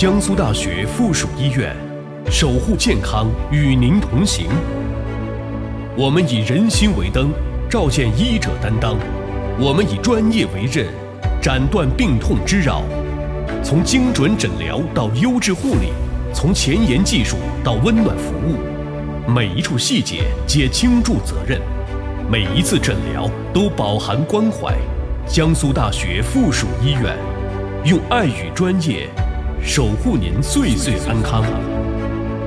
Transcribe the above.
江苏大学附属医院，守护健康，与您同行。我们以人心为灯，照见医者担当；我们以专业为刃，斩断病痛之扰。从精准诊疗到优质护理，从前沿技术到温暖服务，每一处细节皆倾注责任，每一次诊疗都饱含关怀。江苏大学附属医院，用爱与专业守护您岁岁安康。